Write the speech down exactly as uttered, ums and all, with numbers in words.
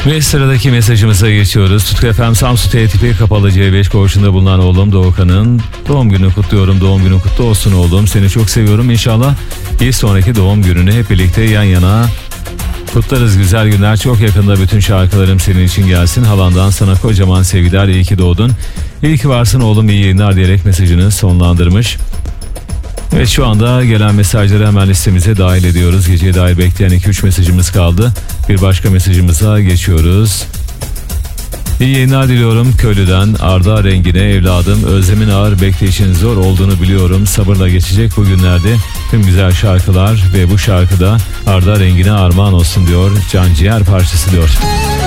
Ve sıradaki mesajımıza geçiyoruz. Tutku F M Samsun T tipi kapalı C beş koğuşunda bulunan oğlum Doğukan'ın doğum günü kutluyorum. Doğum günün kutlu olsun oğlum. Seni çok seviyorum. İnşallah bir sonraki doğum gününü hep birlikte yan yana kutlarız. Güzel günler çok yakında. Bütün şarkılarım senin için gelsin. Halandan sana kocaman sevgiler. İyi ki doğdun. İyi ki varsın oğlum. İyi yayınlar diyerek mesajını sonlandırmış. Evet, şu anda gelen mesajları hemen listemize dahil ediyoruz. Geceye dair bekleyen iki üç mesajımız kaldı. Bir başka mesajımıza geçiyoruz. İyi yayınlar diliyorum. Köylü'den Arda Rengine evladım. Özlemin ağır, bekleyişin zor olduğunu biliyorum. Sabırla geçecek bu günlerde tüm güzel şarkılar ve bu şarkıda Arda Rengine armağan olsun diyor. Can ciğer parçası diyor.